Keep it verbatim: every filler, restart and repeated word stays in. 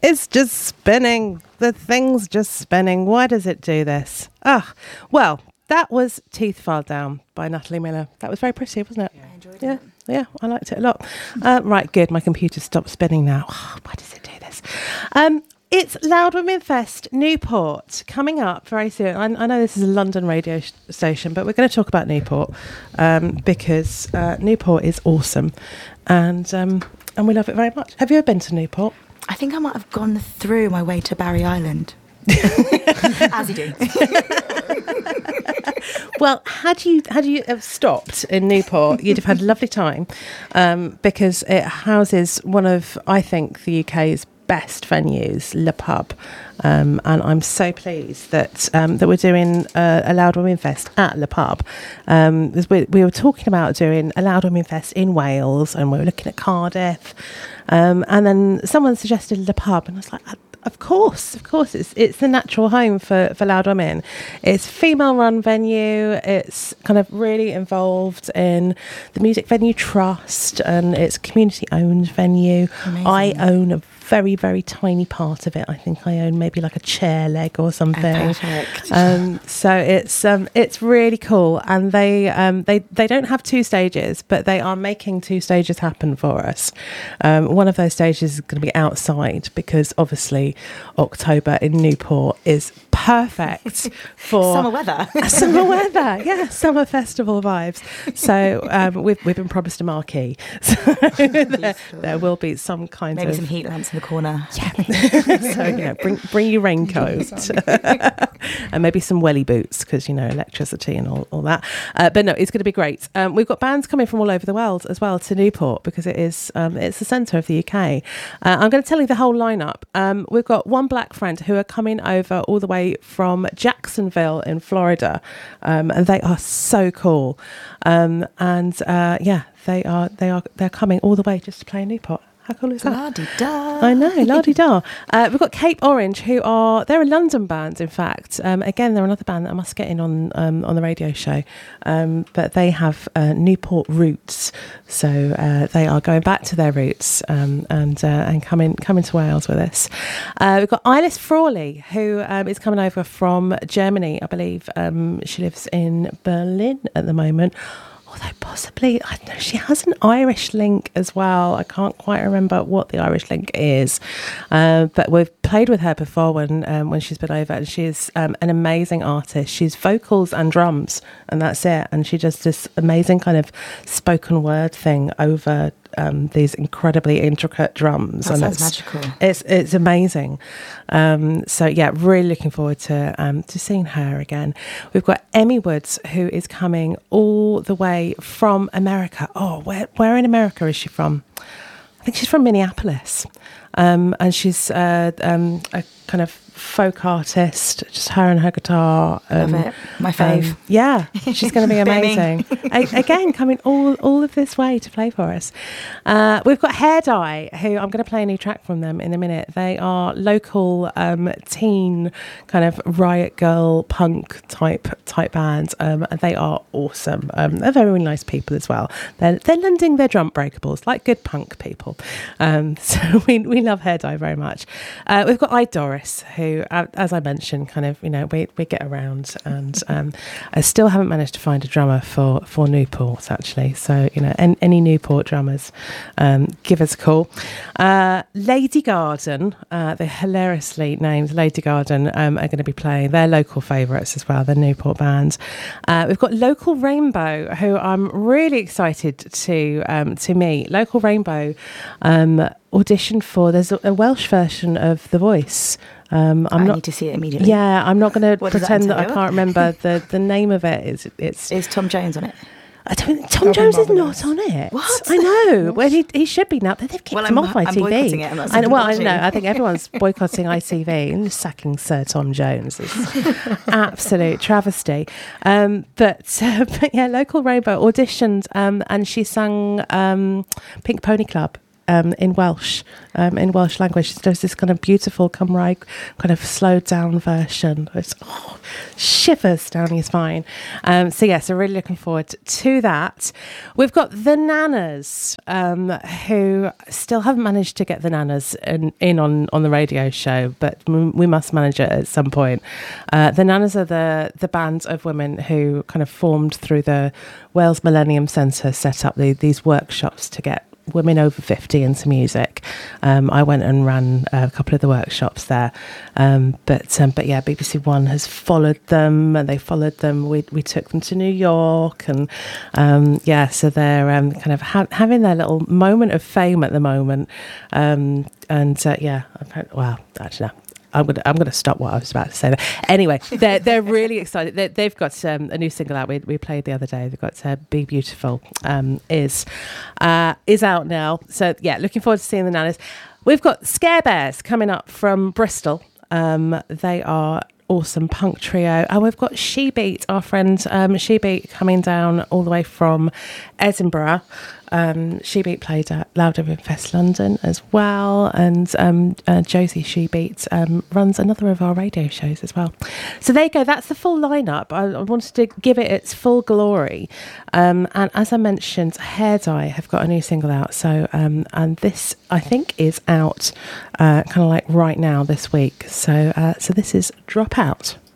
It's just spinning. The thing's just spinning. Why does it do this? Ah, well, that was Teeth File Down by Natalie Miller. That was very pretty, wasn't it? Yeah, I enjoyed yeah, it. Yeah, I liked it a lot. Uh, right, good. My computer stopped spinning now. Oh, why does it do this? Um, it's Loud Women Fest Newport coming up very soon. I, I know this is a London radio sh- station, but we're going to talk about Newport um, because uh, Newport is awesome, and um, and we love it very much. Have you ever been to Newport? I think I might have gone through my way to Barry Island. As you do. Well, had you had you have stopped in Newport, you'd have had a lovely time um, because it houses one of, I think, the U K's best venues, Le Pub, um, and I'm so pleased that um, that we're doing uh, a Loud Women Fest at Le Pub. Um, we, we were talking about doing a Loud Women Fest in Wales, and we were looking at Cardiff, um, and then someone suggested Le Pub, and I was like, of course, of course, it's it's the natural home for, for Loud Women. It's female-run venue. It's kind of really involved in the Music Venue Trust, and it's community-owned venue. Amazing. I own a very, very tiny part of it. I think I own maybe like a chair leg or something. Oh, perfect. Um, so it's um, it's really cool, and they um, they they don't have two stages, but they are making two stages happen for us. Um, one of those stages is going to be outside because obviously October in Newport is perfect for Summer weather. summer weather, yeah, summer festival vibes. So um, we've we've been promised a marquee, so there, there will be some kind Maybe of some heat lamps in the corner. yeah. So you know, bring bring your raincoat and maybe some welly boots because you know electricity and all, all that. Uh, but no, it's going to be great. Um, we've got bands coming from all over the world as well to Newport because it is um, it's the centre of the U K. Uh, I'm going to tell you the whole lineup. Um, we've got One Black Friend who are coming over all the way from Jacksonville in Florida, um, and they are so cool. Um, and uh, yeah, they are they are they're coming all the way just to play in Newport. How cool is that? La-di-da. I know, la-di-da. Uh, we've got Cape Orange, who are, they're a London band, in fact. Um, again, they're another band that I must get in on um, on the radio show. Um, but they have uh, Newport roots. So uh, they are going back to their roots um, and uh, and coming coming to Wales with us. Uh, we've got Eilis Frawley, who um, is coming over from Germany, I believe. Um, she lives in Berlin at the moment. Although possibly, I don't know, she has an Irish link as well. I can't quite remember what the Irish link is. Uh, but we've played with her before when um, when she's been over, and she's um, an amazing artist. She's vocals and drums, and that's it. And she does this amazing kind of spoken word thing over um, these incredibly intricate drums. That and sounds it's, magical. It's it's amazing. Um, so yeah, really looking forward to um, to seeing her again. We've got Emmy Woods, who is coming all the way from America. Oh, where where in America is she from? I think she's from Minneapolis, um, and she's uh, um, a kind of folk artist. Just her and her guitar. Um, Love it. My fave. Um, yeah, she's going to be amazing. a- again, coming all all of this way to play for us. Uh, we've got Hair Dye, who I'm going to play a new track from them in a minute. They are local um, teen kind of riot girl punk type type band, um, and they are awesome. Um, they're very nice people as well. They're they're lending their drum breakables like good punk people. Um, so we we love Hair Dye very much. Uh, we've got I Doris, who, uh, as I mentioned, kind of you know we we get around, and um, I still haven't managed to find a drummer for for Newport actually. So you know, any, any Newport drummers, um, give us a call. Uh, Lady Garden, uh, they're hilariously named Lady Garden, um, are going to be playing. They're local favourites as well. They're Newport band. Uh, we've got Local Rainbow, who I'm really excited to um, to meet. Local Rainbow um, auditioned for. There's a, a Welsh version of The Voice. Um, I'm I not, need to see it immediately. Yeah, I'm not going to What does that pretend that, I entail? can't remember the, the name of it. It's it's. Is Tom Jones on it? I don't. Tom Robin Jones is Marvelous. not on it. What? I know. Well, he he should be now. They've kicked Well, him I'm- off I I'm T V. boycotting it, I'm not I know, well, I watching. know. I think everyone's boycotting I T V and sacking Sir Tom Jones. It's absolute travesty. Um, but, uh, but yeah, Local Rainbow auditioned um, and she sang um, Pink Pony Club. um, in Welsh, um, in Welsh language. There's this kind of beautiful Cymraeg kind of slowed down version. It's oh, shivers down your spine. Um, so yeah, so really looking forward to that. We've got the Nanas, um, who still haven't managed to get the Nanas in, in on, on the radio show, but we must manage it at some point. Uh, the Nanas are the, the band of women who kind of formed through the Wales Millennium Centre, set up the, these workshops to get women over fifty into music. Um, I went and ran a couple of the workshops there. Um, but um, but yeah, B B C One has followed them, and they followed them. We we took them to New York, and um, yeah, so they're um, kind of ha- having their little moment of fame at the moment. Um, and uh, yeah, well, actually, no. I'm gonna I'm gonna stop what I was about to say there. Anyway, they're they're really excited. They're, they've got um, a new single out. We we played the other day. They've got uh, "Be Beautiful" um, is uh, is out now. So yeah, looking forward to seeing the Nanas. We've got Scare Bears coming up from Bristol. Um, they are awesome punk trio, and we've got She Beat, our friend um, She Beat, coming down all the way from Edinburgh. Um, She Beat played at Loud Urban Fest London as well, and um, uh, Josie She Beat um, runs another of our radio shows as well. So there you go, that's the full lineup. I, I wanted to give it its full glory, um, and as I mentioned, Hair Dye have got a new single out, so um, and this I think is out uh, kind of like right now this week, so uh, so this is Drop Out.